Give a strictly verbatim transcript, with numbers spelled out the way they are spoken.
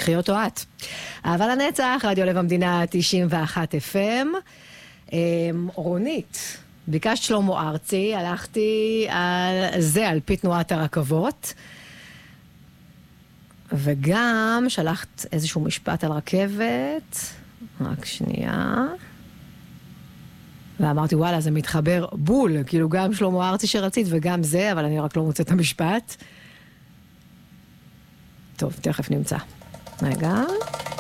קחי אותו את. אבל הנצח, רדיו לב המדינה תשעים ואחת אף אם. רונית, ביקשת שלמה ארצי, הלכתי על זה, על פי תנועת הרכבות. וגם שלחת איזשהו משפט על רכבת. רק שנייה. ואמרתי, וואלה, זה מתחבר בול, כאילו גם שלמה ארצי שרצית וגם זה, אבל אני רק לא מוצאת את המשפט. טוב, תכף נמצא. רגע.